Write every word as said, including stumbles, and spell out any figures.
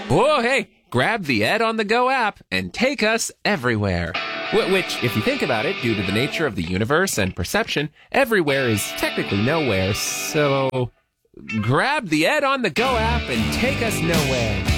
Whoa, hey, grab the Ed on the Go app and take us everywhere. Wh- Which, if you think about it, due to the nature of the universe and perception, everywhere is technically nowhere, so grab the Ed on the Go app and take us nowhere.